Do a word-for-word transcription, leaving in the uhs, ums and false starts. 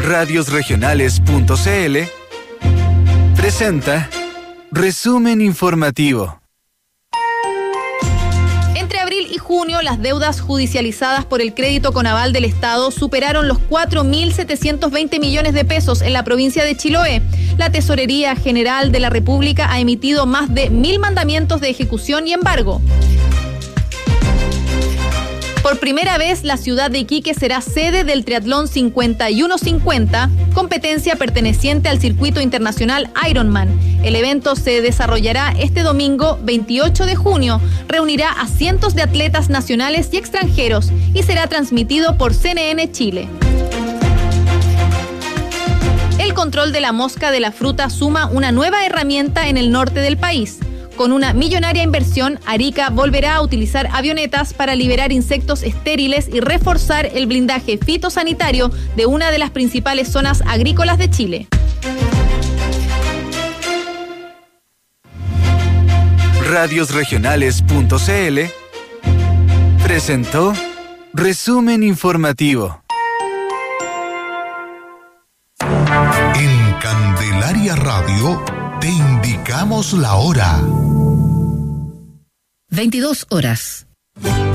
radios regionales punto c l presenta Resumen Informativo. Entre abril y junio, las deudas judicializadas por el crédito con aval del Estado superaron los cuatro mil setecientos veinte millones de pesos en la provincia de Chiloé. La Tesorería General de la República ha emitido más de mil mandamientos de ejecución y embargo. Por primera vez, la ciudad de Iquique será sede del Triatlón cincuenta y uno cincuenta, competencia perteneciente al circuito internacional Ironman. El evento se desarrollará este domingo veintiocho de junio, reunirá a cientos de atletas nacionales y extranjeros y será transmitido por C N N Chile. El control de la mosca de la fruta suma una nueva herramienta en el norte del país. Con una millonaria inversión, Arica volverá a utilizar avionetas para liberar insectos estériles y reforzar el blindaje fitosanitario de una de las principales zonas agrícolas de Chile. radios regionales punto c l presentó Resumen Informativo. En Candelaria Radio te indicamos la hora. veintidós horas.